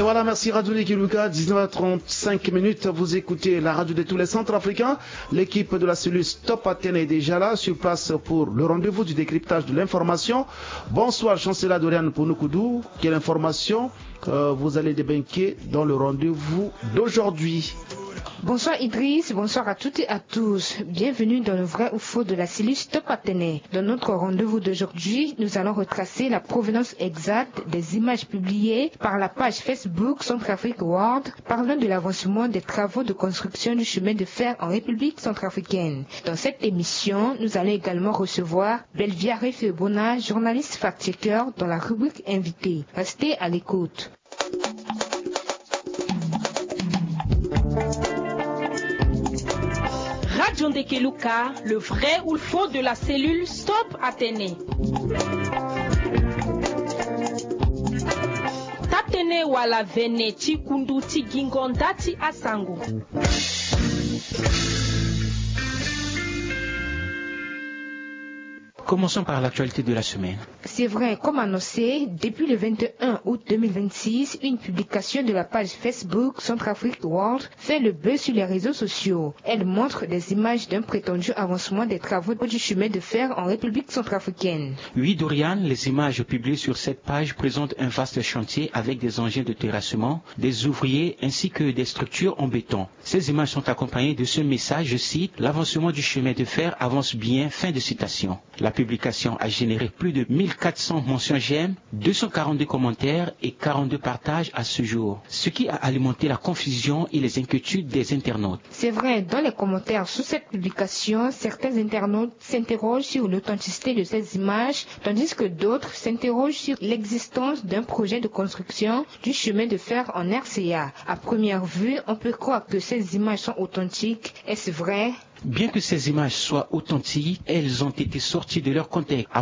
Et voilà, merci Radio Kiluka, 19h35 minutes, vous écoutez la radio de tous les centres africains. L'équipe de la cellule Stop Athènes est déjà là, sur place pour le rendez-vous du décryptage de l'information. Bonsoir, Chancela Dorian Pounokoudou. Quelle information vous allez débunker dans le rendez-vous d'aujourd'hui? Bonsoir Idriss, bonsoir à toutes et à tous. Bienvenue dans le vrai ou faux de la cellule Stop Athènes. Dans notre rendez-vous d'aujourd'hui, nous allons retracer la provenance exacte des images publiées par la page Facebook Centrafrique World parlant de l'avancement des travaux de construction du chemin de fer en République centrafricaine. Dans cette émission, nous allons également recevoir Belvia Refebona, journaliste fact-checker dans la rubrique invité. Restez à l'écoute. Radio Ndekeluka, le vrai ou le faux de la cellule Stop Athènes. Tatene wala vene chikundu tigingondati asango. Commençons par l'actualité de la semaine. C'est vrai, comme annoncé, depuis le 21 août 2026, une publication de la page Facebook Centrafrique World fait le buzz sur les réseaux sociaux. Elle montre des images d'un prétendu avancement des travaux du chemin de fer en République centrafricaine. Oui, Dorian, les images publiées sur cette page présentent un vaste chantier avec des engins de terrassement, des ouvriers ainsi que des structures en béton. Ces images sont accompagnées de ce message, je cite, « L'avancement du chemin de fer avance bien », fin de citation. La publication a généré plus de 1400 mentions j'aime, 242 commentaires et 42 partages à ce jour, ce qui a alimenté la confusion et les inquiétudes des internautes. C'est vrai, dans les commentaires sous cette publication, certains internautes s'interrogent sur l'authenticité de ces images, tandis que d'autres s'interrogent sur l'existence d'un projet de construction du chemin de fer en RCA. À première vue, on peut croire que ces images sont authentiques. Est-ce vrai? Bien que ces images soient authentiques, elles ont été sorties de leur contexte.